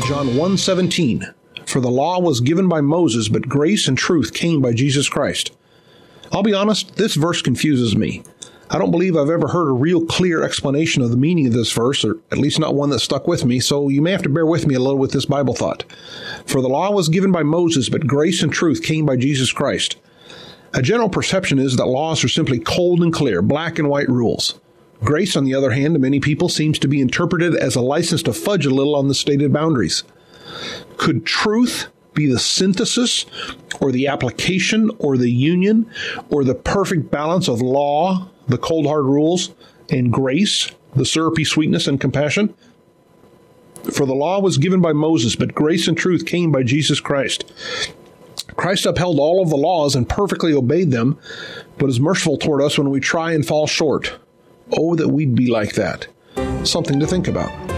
John 1:17, for the law was given by Moses, but grace and truth came by Jesus Christ. I'll be honest, this verse confuses me. I don't believe I've ever heard a real clear explanation of the meaning of this verse, or at least not one that stuck with me, so you may have to bear with me a little with this Bible thought. For the law was given by Moses, but grace and truth came by Jesus Christ. A general perception is that laws are simply cold and clear, black and white rules. Grace, on the other hand, to many people seems to be interpreted as a license to fudge a little on the stated boundaries. Could truth be the synthesis, or the application, or the union, or the perfect balance of law, the cold hard rules, and grace, the syrupy sweetness and compassion? For the law was given by Moses, but grace and truth came by Jesus Christ. Christ upheld all of the laws and perfectly obeyed them, but is merciful toward us when we try and fall short. Oh, that we'd be like that. Something to think about.